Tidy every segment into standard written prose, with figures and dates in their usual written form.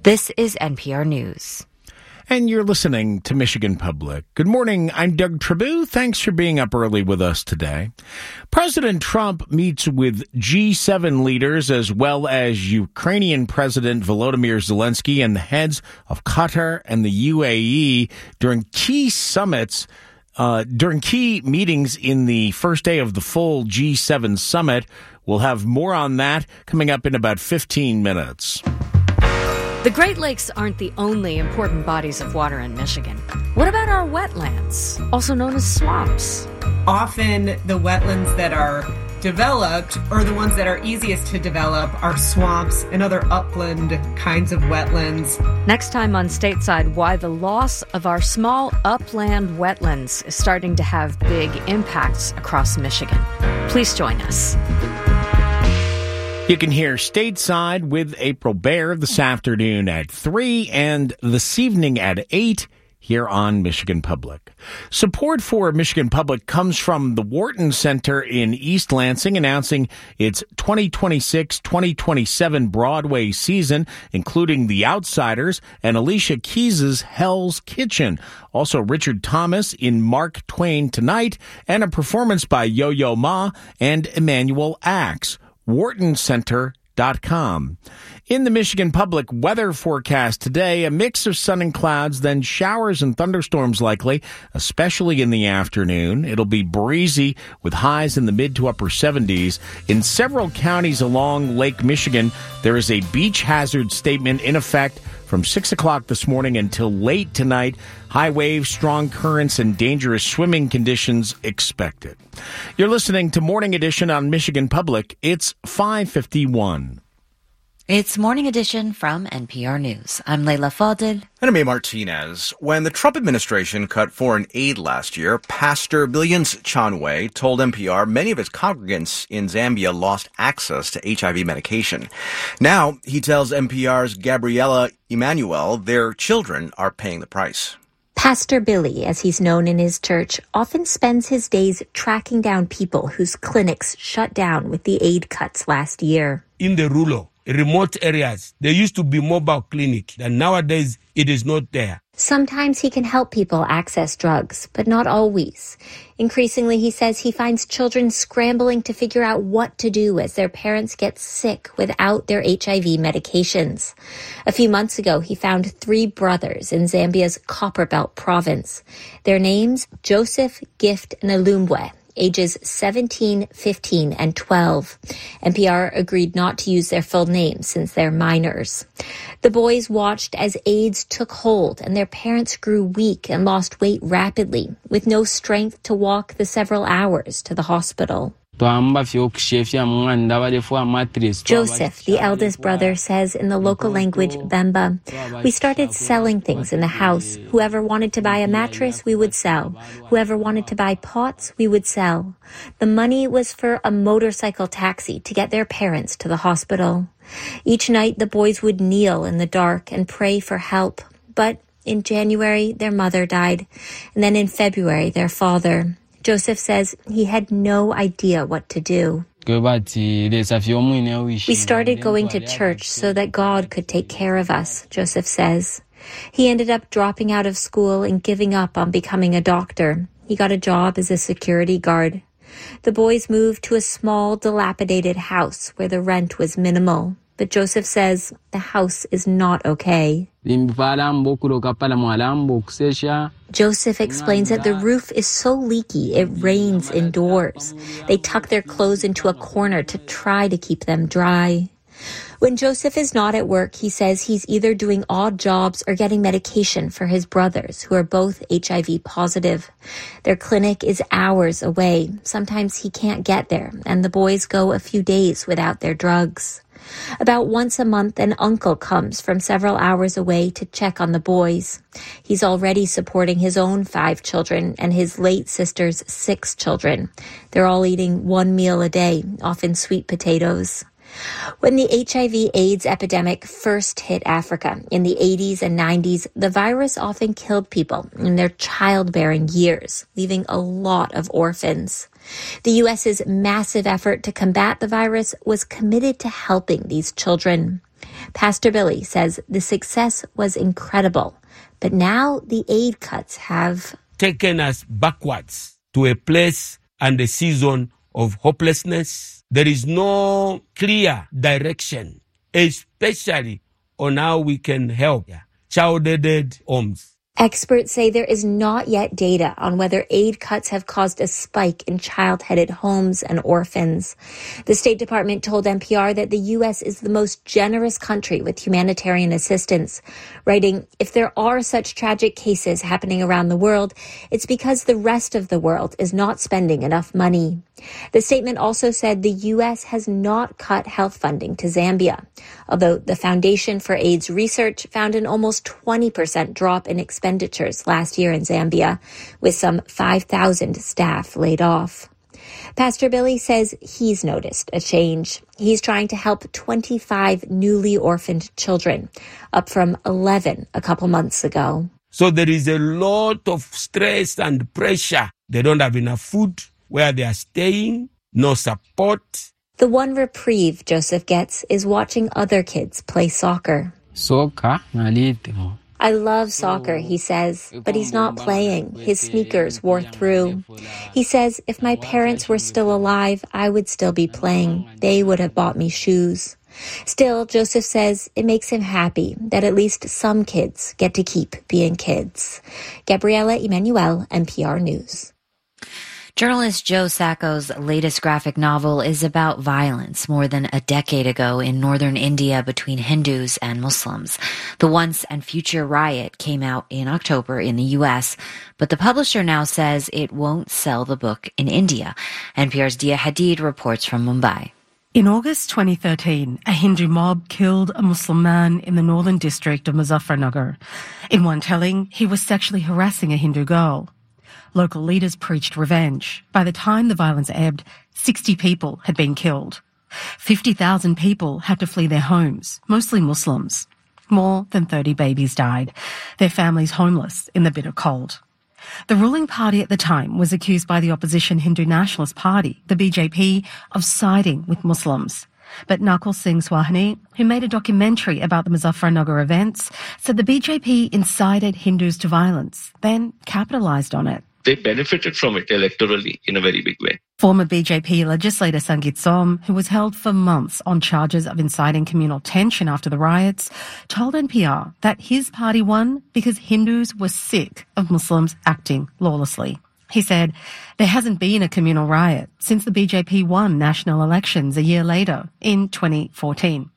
This is NPR News. And you're listening to Michigan Public. Good morning. I'm Doug Trabue. Thanks for being up early with us today. President Trump meets with G7 leaders as well as Ukrainian President Volodymyr Zelensky and the heads of Qatar and the UAE during key summits, during key meetings in the first day of the full G7 summit. We'll have more on that coming up in about 15 minutes. The Great Lakes aren't the only important bodies of water in Michigan. What about our wetlands, also known as swamps? Often the wetlands that are developed, or the ones that are easiest to develop, are swamps and other upland kinds of wetlands. Next time on Stateside, why the loss of our small upland wetlands is starting to have big impacts across Michigan. Please join us. You can hear Stateside with April Baer this afternoon at 3 and this evening at 8 here on Michigan Public. Support for Michigan Public comes from the Wharton Center in East Lansing, announcing its 2026-2027 Broadway season, including The Outsiders and Alicia Keys' Hell's Kitchen. Also, Richard Thomas in Mark Twain Tonight, and a performance by Yo-Yo Ma and Emmanuel Axe. WhartonCenter.com. In the Michigan Public weather forecast today, a mix of sun and clouds, then showers and thunderstorms likely, especially in the afternoon. It'll be breezy with highs in the mid to upper 70s. In several counties along Lake Michigan, there is a beach hazard statement in effect from 6 o'clock this morning until late tonight. High waves, strong currents, and dangerous swimming conditions expected. You're listening to Morning Edition on Michigan Public. It's 5:51. It's Morning Edition from NPR News. I'm Leila Fadel. And I'm A. Martinez. When the Trump administration cut foreign aid last year, Pastor Billions Chanwe told NPR many of his congregants in Zambia lost access to HIV medication. Now, he tells NPR's Gabriela Emanuel their children are paying the price. Pastor Billy, as he's known in his church, often spends his days tracking down people whose clinics shut down with the aid cuts last year. In the rural, remote areas, there used to be mobile clinic, and nowadays it is not there. Sometimes he can help people access drugs, but not always. Increasingly, he says he finds children scrambling to figure out what to do as their parents get sick without their HIV medications. A few months ago, he found 3 brothers in Zambia's Copperbelt province. Their names, Joseph, Gift, and Alumbwe, ages 17, 15, and 12. NPR agreed not to use their full names since they're minors. The boys watched as AIDS took hold and their parents grew weak and lost weight rapidly, with no strength to walk the several hours to the hospital. Joseph, the eldest brother, says in the local language Bemba, "We started selling things in the house. Whoever wanted to buy a mattress, we would sell. Whoever wanted to buy pots, we would sell. The money was for a motorcycle taxi to get their parents to the hospital. Each night, the boys would kneel in the dark and pray for help. But in January, their mother died, and then in February, their father. Joseph says he had no idea what to do. We started going to church so that God could take care of us, Joseph says. He ended up dropping out of school and giving up on becoming a doctor. He got a job as a security guard. The boys moved to a small, dilapidated house where the rent was minimal. But Joseph says the house is not okay. Joseph explains that the roof is so leaky it rains indoors. They tuck their clothes into a corner to try to keep them dry. When Joseph is not at work, he says he's either doing odd jobs or getting medication for his brothers, who are both HIV positive. Their clinic is hours away. Sometimes he can't get there, and the boys go a few days without their drugs. About once a month, an uncle comes from several hours away to check on the boys. He's already supporting his own 5 children and his late sister's 6 children. They're all eating 1 meal a day, often sweet potatoes. When the HIV/AIDS epidemic first hit Africa in the 80s and 90s, the virus often killed people in their childbearing years, leaving a lot of orphans. The U.S.'s massive effort to combat the virus was committed to helping these children. Pastor Billy says the success was incredible, but now the aid cuts have taken us backwards to a place and a season of hopelessness. There is no clear direction, especially on how we can help child-aided homes. Experts say there is not yet data on whether aid cuts have caused a spike in child-headed homes and orphans. The State Department told NPR that the U.S. is the most generous country with humanitarian assistance, writing, "If there are such tragic cases happening around the world, it's because the rest of the world is not spending enough money." The statement also said the U.S. has not cut health funding to Zambia, although the Foundation for AIDS Research found an almost 20% drop in expenditures last year in Zambia, with some 5,000 staff laid off. Pastor Billy says he's noticed a change. He's trying to help 25 newly orphaned children, up from 11 a couple months ago. So there is a lot of stress and pressure. They don't have enough food where they are staying, no support. The one reprieve Joseph gets is watching other kids play soccer. "I love soccer," he says, but he's not playing. His sneakers wore through. He says, "If my parents were still alive, I would still be playing. They would have bought me shoes." Still, Joseph says it makes him happy that at least some kids get to keep being kids. Gabriela Emanuel, NPR News. Journalist Joe Sacco's latest graphic novel is about violence more than a decade ago in northern India between Hindus and Muslims. The Once and Future Riot came out in October in the U.S., but the publisher now says it won't sell the book in India. NPR's Dia Hadid reports from Mumbai. In August 2013, a Hindu mob killed a Muslim man in the northern district of Muzaffarnagar. In one telling, he was sexually harassing a Hindu girl. Local leaders preached revenge. By the time the violence ebbed, 60 people had been killed. 50,000 people had to flee their homes, mostly Muslims. More than 30 babies died, their families homeless in the bitter cold. The ruling party at the time was accused by the opposition Hindu Nationalist Party, the BJP, of siding with Muslims. But Nakul Singh Swahani, who made a documentary about the Muzaffarnagar events, said the BJP incited Hindus to violence, then capitalised on it. They benefited from it electorally in a very big way. Former BJP legislator Sangeet Som, who was held for months on charges of inciting communal tension after the riots, told NPR that his party won because Hindus were sick of Muslims acting lawlessly. He said there hasn't been a communal riot since the BJP won national elections a year later in 2014.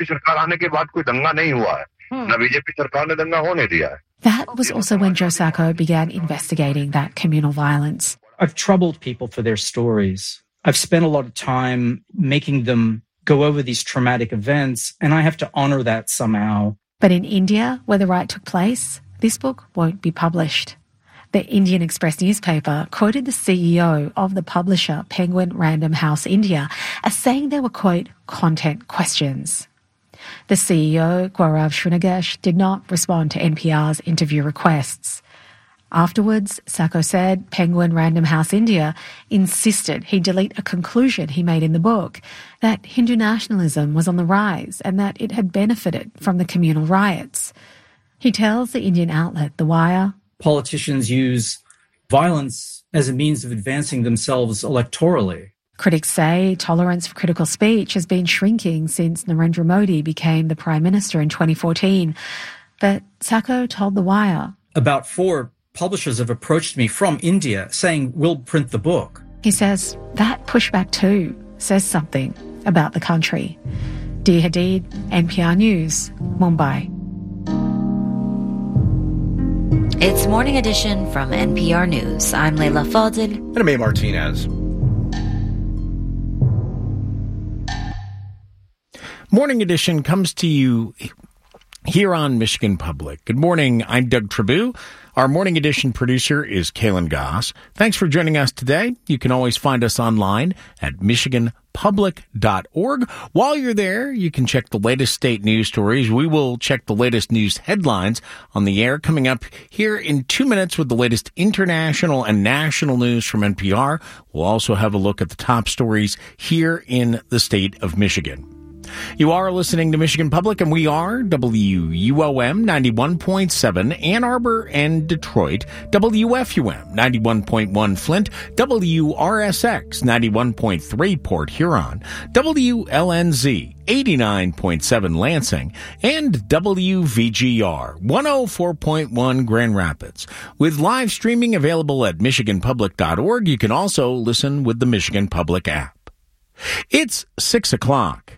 That was also when Joe Sacco began investigating that communal violence. I've troubled people for their stories. I've spent a lot of time making them go over these traumatic events, and I have to honor that somehow. But in India, where the riot took place, this book won't be published. The Indian Express newspaper quoted the CEO of the publisher Penguin Random House India as saying there were, quote, content questions. The CEO, Gaurav Srinagesh, did not respond to NPR's interview requests. Afterwards, Sacco said Penguin Random House India insisted he delete a conclusion he made in the book, that Hindu nationalism was on the rise and that it had benefited from the communal riots. He tells the Indian outlet The Wire, politicians use violence as a means of advancing themselves electorally. Critics say tolerance for critical speech has been shrinking since Narendra Modi became the Prime Minister in 2014. But Sacco told The Wire, about 4 publishers have approached me from India saying, we'll print the book. He says that pushback too says something about the country. Dia Hadid, NPR News, Mumbai. It's Morning Edition from NPR News. I'm Leila Fadel. And I'm A. Martinez. Morning Edition comes to you here on Michigan Public. Good morning. I'm Doug Trabue. Our Morning Edition producer is Kaylin Goss. Thanks for joining us today. You can always find us online at michiganpublic.org. While you're there, you can check the latest state news stories. We will check the latest news headlines on the air coming up here in 2 minutes with the latest international and national news from NPR. We'll also have a look at the top stories here in the state of Michigan. You are listening to Michigan Public, and we are WUOM 91.7 Ann Arbor and Detroit, WFUM 91.1 Flint, WRSX 91.3 Port Huron, WLNZ 89.7 Lansing, and WVGR 104.1 Grand Rapids. With live streaming available at MichiganPublic.org, you can also listen with the Michigan Public app. It's 6 o'clock.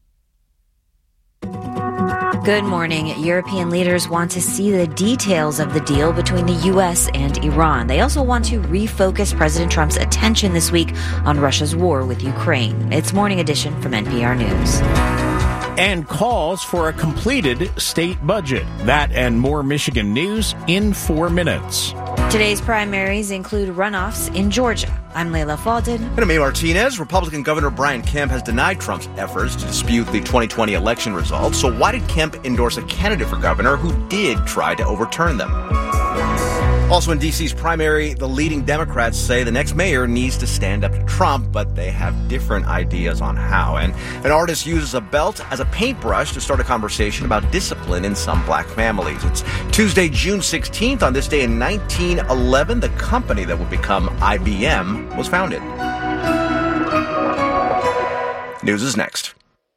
Good morning. European leaders want to see the details of the deal between the U.S. and Iran. They also want to refocus President Trump's attention this week on Russia's war with Ukraine. It's Morning Edition from NPR News. And calls for a completed state budget. That and more Michigan news in 4 minutes. Today's primaries include runoffs in Georgia. I'm Layla Faldin. And I'm A. Martinez. Republican Governor Brian Kemp has denied Trump's efforts to dispute the 2020 election results. So why did Kemp endorse a candidate for governor who did try to overturn them? Also in D.C.'s primary, the leading Democrats say the next mayor needs to stand up to Trump, but they have different ideas on how. And an artist uses a belt as a paintbrush to start a conversation about discipline in some black families. It's Tuesday, June 16th. On this day in 1911, the company that would become IBM was founded. News is next.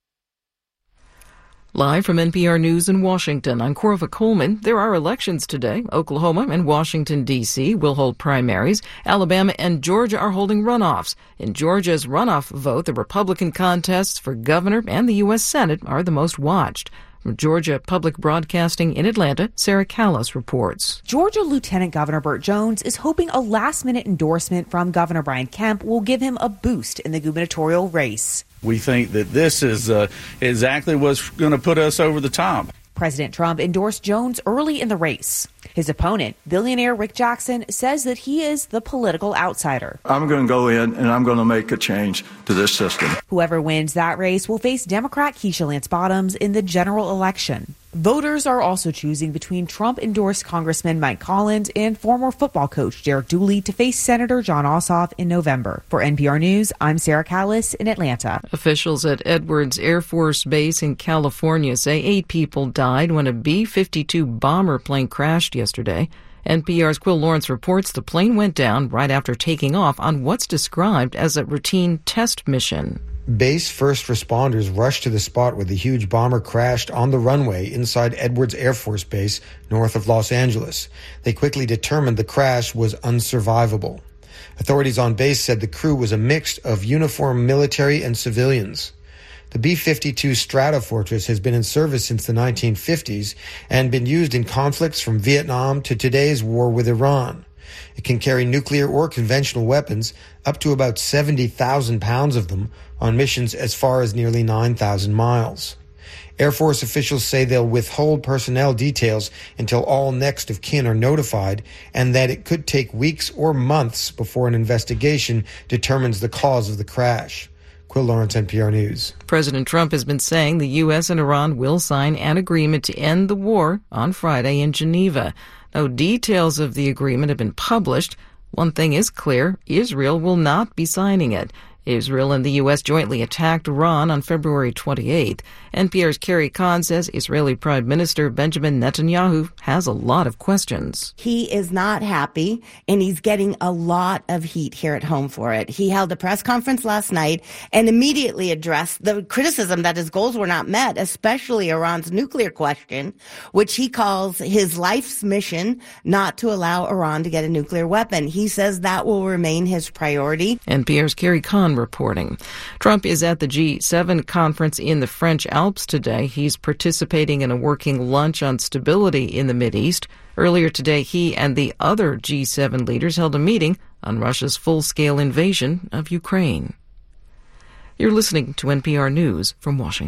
Live from NPR News in Washington, I'm Corva Coleman. There are elections today. Oklahoma and Washington, D.C. will hold primaries. Alabama and Georgia are holding runoffs. In Georgia's runoff vote, the Republican contests for governor and the U.S. Senate are the most watched. From Georgia Public Broadcasting in Atlanta, Sarah Callis reports. Georgia Lieutenant Governor Burt Jones is hoping a last-minute endorsement from Governor Brian Kemp will give him a boost in the gubernatorial race. We think that this is exactly what's going to put us over the top. President Trump endorsed Jones early in the race. His opponent, billionaire Rick Jackson, says that he is the political outsider. I'm going to go in and I'm going to make a change to this system. Whoever wins that race will face Democrat Keisha Lance Bottoms in the general election. Voters are also choosing between Trump-endorsed Congressman Mike Collins and former football coach Derek Dooley to face Senator Jon Ossoff in November. For NPR News, I'm Sarah Callis in Atlanta. Officials at Edwards Air Force Base in California say 8 people died when a B-52 bomber plane crashed yesterday. NPR's Quill Lawrence reports the plane went down right after taking off on what's described as a routine test mission. Base first responders rushed to the spot where the huge bomber crashed on the runway inside Edwards Air Force Base, north of Los Angeles. They quickly determined the crash was unsurvivable. Authorities on base said the crew was a mix of uniformed military and civilians. The B-52 Stratofortress has been in service since the 1950s and been used in conflicts from Vietnam to today's war with Iran. It can carry nuclear or conventional weapons, up to about 70,000 pounds of them, on missions as far as nearly 9,000 miles. Air Force officials say they'll withhold personnel details until all next of kin are notified, and that it could take weeks or months before an investigation determines the cause of the crash. Quill Lawrence, NPR News. President Trump has been saying the U.S. and Iran will sign an agreement to end the war on Friday in Geneva. No details of the agreement have been published. One thing is clear, Israel will not be signing it. Israel and the U.S. jointly attacked Iran on February 28th. NPR's Carrie Kahn says Israeli Prime Minister Benjamin Netanyahu has a lot of questions. He is not happy, and he's getting a lot of heat here at home for it. He held a press conference last night and immediately addressed the criticism that his goals were not met, especially Iran's nuclear question, which he calls his life's mission not to allow Iran to get a nuclear weapon. He says that will remain his priority. NPR's Carrie Kahn reporting. Trump is at the G7 conference in the French Alps today. He's participating in a working lunch on stability in the Mideast. Earlier today, he and the other G7 leaders held a meeting on Russia's full-scale invasion of Ukraine. You're listening to NPR News from Washington.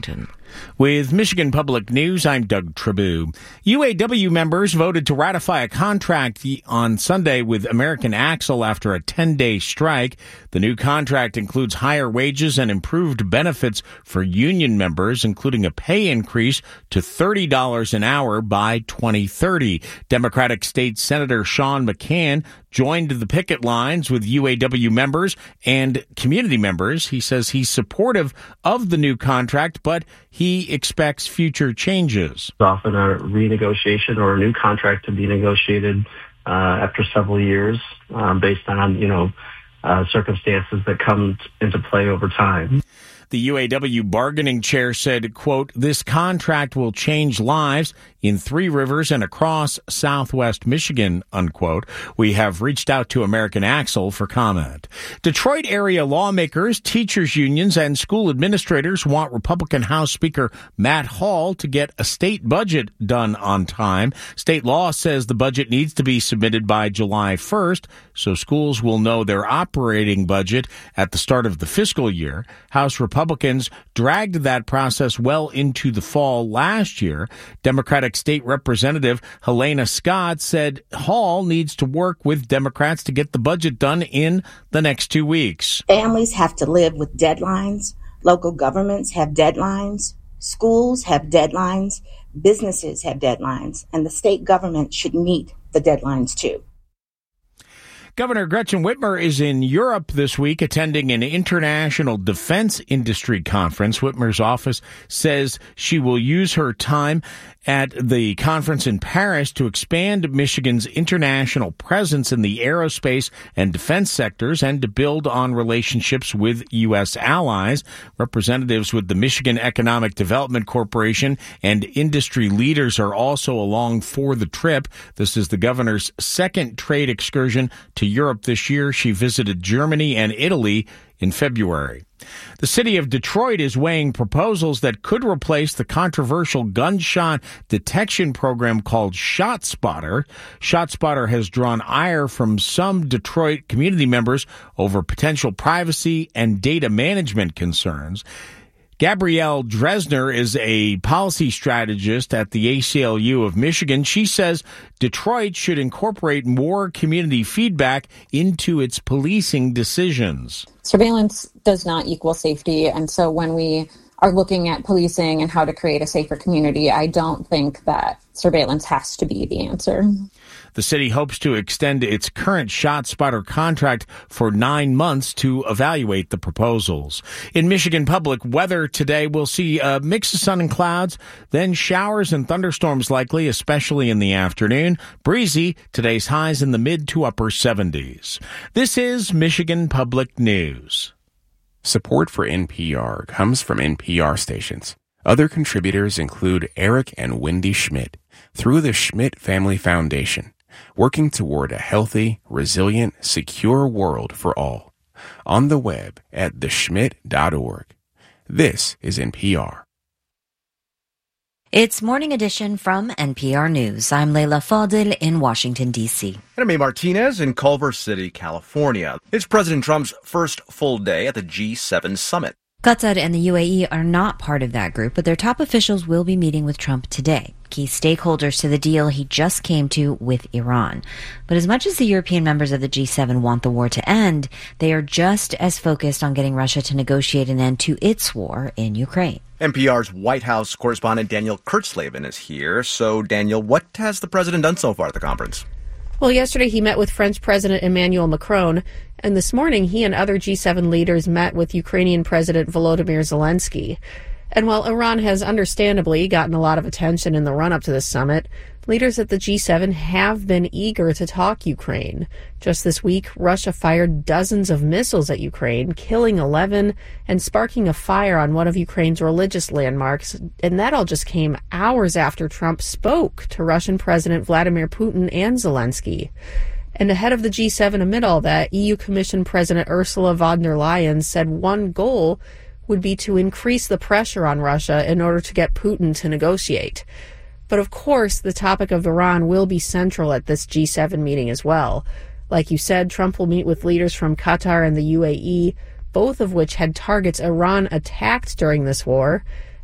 With Michigan Public News, I'm Doug Trabue. UAW members voted to ratify a contract on Sunday with American Axle after a 10-day strike. The new contract includes higher wages and improved benefits for union members, including a pay increase to $30 an hour by 2030. Democratic State Senator Sean McCann joined the picket lines with UAW members and community members. He says he's supportive of the new contract, but he expects future changes. Often a renegotiation or a new contract to be negotiated after several years based on, circumstances that come into play over time. The UAW bargaining chair said, quote, "This contract will change lives in Three Rivers and across Southwest Michigan," unquote. We have reached out to American Axle for comment. Detroit area lawmakers, teachers unions, and school administrators want Republican House Speaker Matt Hall to get a state budget done on time. State law says the budget needs to be submitted by July 1st, so schools will know their operating budget at the start of the fiscal year. House Republicans dragged that process well into the fall last year. Democratic State Representative Helena Scott said Hall needs to work with Democrats to get the budget done in the next 2 weeks. Families have to live with deadlines. Local governments have deadlines. Schools have deadlines. Businesses have deadlines. And the state government should meet the deadlines too. Governor Gretchen Whitmer is in Europe this week attending an international defense industry conference. Whitmer's office says she will use her time at the conference in Paris to expand Michigan's international presence in the aerospace and defense sectors and to build on relationships with U.S. allies. Representatives with the Michigan Economic Development Corporation and industry leaders are also along for the trip. This is the governor's second trade excursion to Europe this year. She visited Germany and Italy in February. The city of Detroit is weighing proposals that could replace the controversial gunshot detection program called ShotSpotter. ShotSpotter has drawn ire from some Detroit community members over potential privacy and data management concerns. Gabrielle Dresner is a policy strategist at the ACLU of Michigan. She says Detroit should incorporate more community feedback into its policing decisions. Surveillance does not equal safety, and so when we are looking at policing and how to create a safer community, I don't think that surveillance has to be the answer. The city hopes to extend its current ShotSpotter contract for 9 months to evaluate the proposals. In Michigan public weather today, we'll see a mix of sun and clouds, then showers and thunderstorms likely, especially in the afternoon. Breezy, today's highs in the mid to upper 70s. This is Michigan Public News. Support for NPR comes from NPR stations. Other contributors include Eric and Wendy Schmidt through the Schmidt Family Foundation, working toward a healthy, resilient, secure world for all. On the web at theschmidt.org. This is NPR. It's Morning Edition from NPR News. I'm Leila Fadil in Washington, D.C. And I'm May Martinez in Culver City, California. It's President Trump's first full day at the G7 summit. Qatar and the UAE are not part of that group, but their top officials will be meeting with Trump today. Key stakeholders to the deal he just came to with Iran. But as much as the European members of the G7 want the war to end, they are just as focused on getting Russia to negotiate an end to its war in Ukraine. NPR's White House correspondent Daniel Kurtzleben is here. So, Daniel, what has the president done so far at the conference? Well, yesterday he met with French President Emmanuel Macron, and this morning he and other G7 leaders met with Ukrainian President Volodymyr Zelensky. And while Iran has understandably gotten a lot of attention in the run-up to this summit, leaders at the G7 have been eager to talk Ukraine. Just this week, Russia fired dozens of missiles at Ukraine, killing 11 and sparking a fire on one of Ukraine's religious landmarks. And that all just came hours after Trump spoke to Russian President Vladimir Putin and Zelensky. And ahead of the G7 amid all that, EU Commission President Ursula von der Leyen said one goal would be to increase the pressure on Russia in order to get Putin to negotiate. But of course, the topic of Iran will be central at this G7 meeting as well. Like you said, Trump will meet with leaders from Qatar and the UAE, both of which had targets Iran attacked during this war.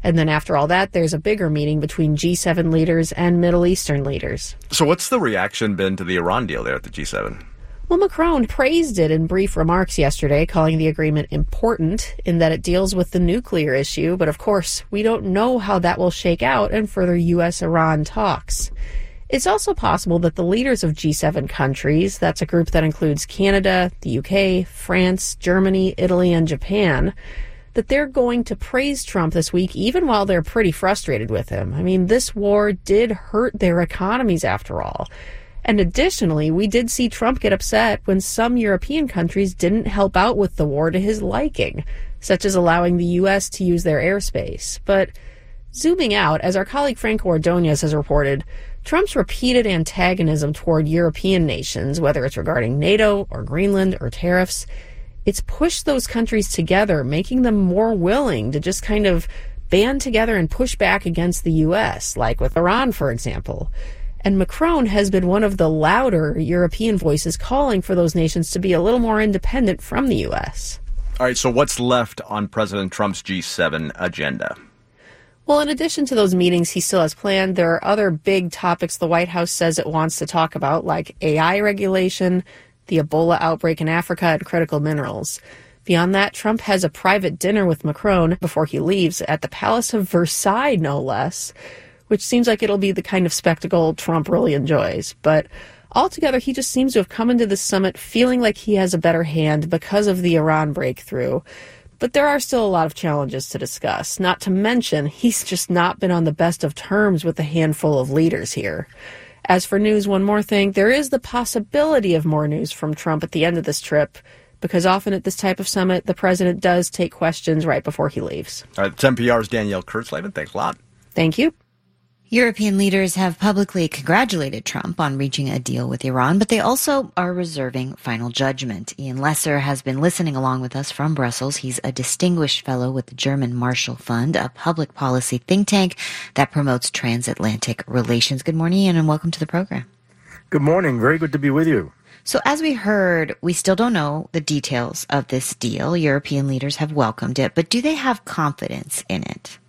And then after all that, there's a bigger meeting between G7 leaders and Middle Eastern leaders. So what's the reaction been to the Iran deal there at the G7? Well, Macron praised it in brief remarks yesterday, calling the agreement important in that it deals with the nuclear issue. But of course, we don't know how that will shake out in further U.S.-Iran talks. It's also possible that the leaders of G7 countries, that's a group that includes Canada, the UK, France, Germany, Italy, and Japan, that they're going to praise Trump this week, even while they're pretty frustrated with him. I mean, this war did hurt their economies after all. And additionally, we did see Trump get upset when some European countries didn't help out with the war to his liking, such as allowing the U.S. to use their airspace. But zooming out, as our colleague Franco Ordonez has reported, Trump's repeated antagonism toward European nations, whether it's regarding NATO or Greenland or tariffs, it's pushed those countries together, making them more willing to just kind of band together and push back against the U.S., like with Iran, for example. And Macron has been one of the louder European voices calling for those nations to be a little more independent from the U.S. All right, so what's left on President Trump's G7 agenda? Well, in addition to those meetings he still has planned, there are other big topics the White House says it wants to talk about, like AI regulation, the Ebola outbreak in Africa, and critical minerals. Beyond that, Trump has a private dinner with Macron before he leaves at the Palace of Versailles, no less, which seems like it'll be the kind of spectacle Trump really enjoys. But altogether, he just seems to have come into this summit feeling like he has a better hand because of the Iran breakthrough. But there are still a lot of challenges to discuss, not to mention he's just not been on the best of terms with a handful of leaders here. As for news, one more thing, there is the possibility of more news from Trump at the end of this trip, because often at this type of summit, the president does take questions right before he leaves. All right, it's NPR's Danielle Kurtzleben. Thanks a lot. Thank you. European leaders have publicly congratulated Trump on reaching a deal with Iran, but they also are reserving final judgment. Ian Lesser has been listening along with us from Brussels. He's a distinguished fellow with the German Marshall Fund, a public policy think tank that promotes transatlantic relations. Good morning, Ian, and welcome to the program. Good morning. Very good to be with you. So as we heard, we still don't know the details of this deal. European leaders have welcomed it, but do they have confidence in it?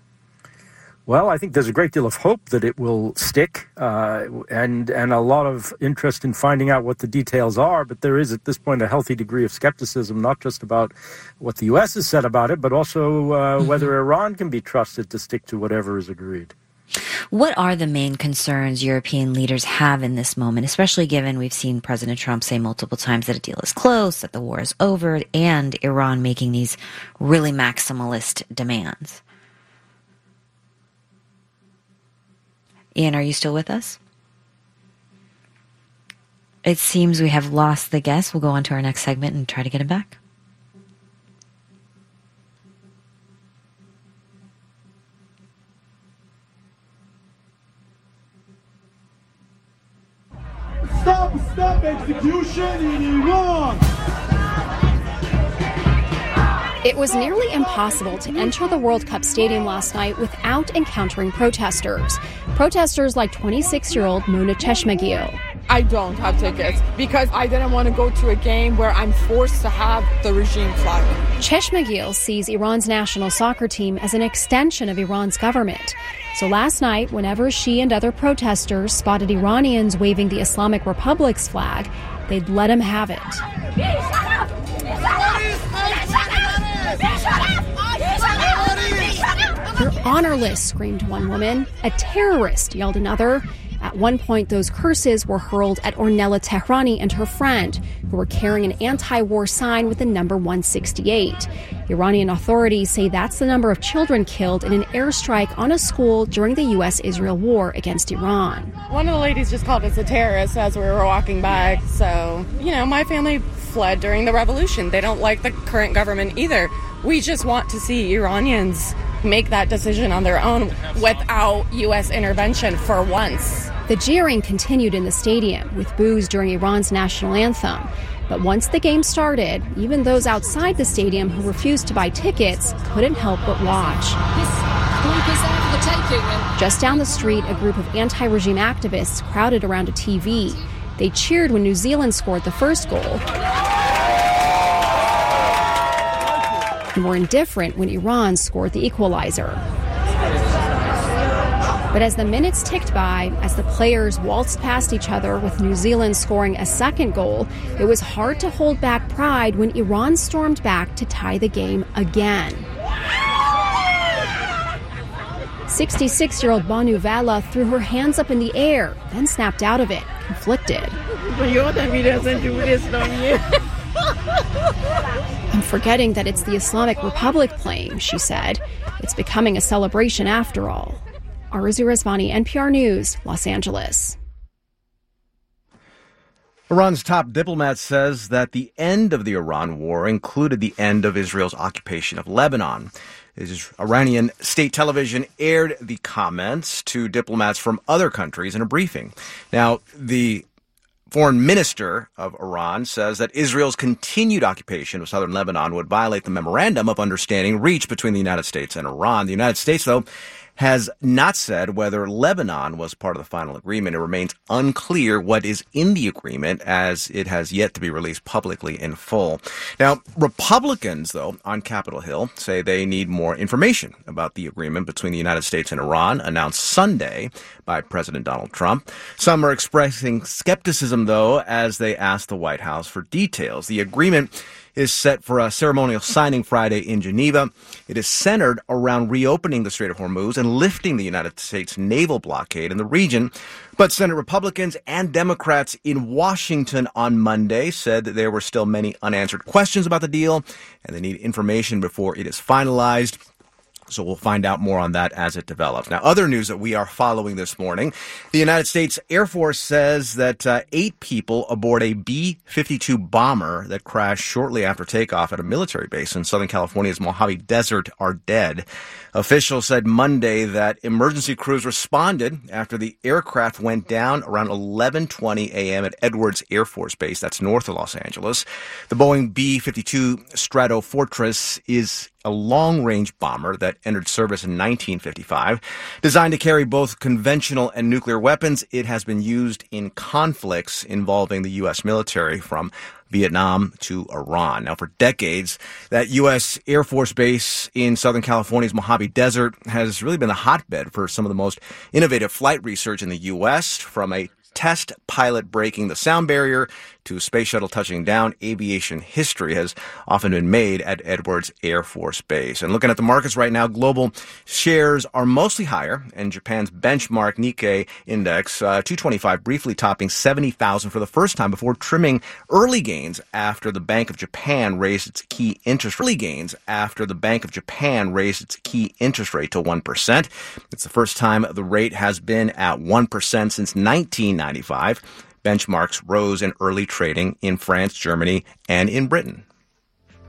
Well, I think there's a great deal of hope that it will stick, and a lot of interest in finding out what the details are. But there is, at this point, a healthy degree of skepticism, not just about what the U.S. has said about it, but also whether Iran can be trusted to stick to whatever is agreed. What are the main concerns European leaders have in this moment, especially given we've seen President Trump say multiple times that a deal is close, that the war is over, and Iran making these really maximalist demands? Ian, are you still with us? It seems we have lost the guest. We'll go on to our next segment and try to get him back. Stop execution in Iran! It was nearly impossible to enter the World Cup stadium last night without encountering protesters. Protesters like 26-year-old Mona Cheshmagil. I don't have tickets because I didn't want to go to a game where I'm forced to have the regime flag. Cheshmagil sees Iran's national soccer team as an extension of Iran's government. So last night, whenever she and other protesters spotted Iranians waving the Islamic Republic's flag, they'd let him have it. "You're honorless," screamed one woman. "A terrorist," yelled another. At one point, those curses were hurled at Ornella Tehrani and her friend, who were carrying an anti-war sign with the number 168. Iranian authorities say that's the number of children killed in an airstrike on a school during the U.S.-Israel war against Iran. One of the ladies just called us a terrorist as we were walking by. So, my family fled during the revolution. They don't like the current government either. We just want to see Iranians make that decision on their own without U.S. intervention for once. The jeering continued in the stadium, with boos during Iran's national anthem. But once the game started, even those outside the stadium who refused to buy tickets couldn't help but watch. Just down the street, a group of anti-regime activists crowded around a TV. They cheered when New Zealand scored the first goal, and were indifferent when Iran scored the equalizer. But as the minutes ticked by, as the players waltzed past each other with New Zealand scoring a second goal, it was hard to hold back pride when Iran stormed back to tie the game again. 66-year-old Banu Vala threw her hands up in the air, then snapped out of it, conflicted. I'm forgetting that it's the Islamic Republic playing, she said. It's becoming a celebration after all. Arzu Rezvani, NPR News, Los Angeles. Iran's top diplomat says that the end of the Iran war included the end of Israel's occupation of Lebanon. Iranian state television aired the comments to diplomats from other countries in a briefing. Now, the foreign minister of Iran says that Israel's continued occupation of southern Lebanon would violate the memorandum of understanding reached between the United States and Iran. The United States, though, has not said whether Lebanon was part of the final agreement. It remains unclear what is in the agreement, as it has yet to be released publicly in full. Now, Republicans, though, on Capitol Hill say they need more information about the agreement between the United States and Iran, announced Sunday by President Donald Trump. Some are expressing skepticism, though, as they ask the White House for details. The agreement is set for a ceremonial signing Friday in Geneva. It is centered around reopening the Strait of Hormuz and lifting the United States naval blockade in the region. But Senate Republicans and Democrats in Washington on Monday said that there were still many unanswered questions about the deal, and they need information before it is finalized. So we'll find out more on that as it develops. Now, other news that we are following this morning, the United States Air Force says that 8 people aboard a B-52 bomber that crashed shortly after takeoff at a military base in Southern California's Mojave Desert are dead. Officials said Monday that emergency crews responded after the aircraft went down around 11:20 a.m. at Edwards Air Force Base. That's north of Los Angeles. The Boeing B-52 Stratofortress is a long-range bomber that entered service in 1955. Designed to carry both conventional and nuclear weapons, it has been used in conflicts involving the U.S. military from Vietnam to Iran. Now, for decades, that U.S. Air Force Base in Southern California's Mojave Desert has really been a hotbed for some of the most innovative flight research in the U.S., from a test pilot breaking the sound barrier to a space shuttle touching down. Aviation history has often been made at Edwards Air Force Base. And looking at the markets right now, global shares are mostly higher, and Japan's benchmark Nikkei index, 225, briefly topping 70,000 for the first time before trimming early gains after the Bank of Japan raised its key interest rate. To 1%. It's the first time the rate has been at 1% since 1995. Benchmarks rose in early trading in France, Germany, and in Britain.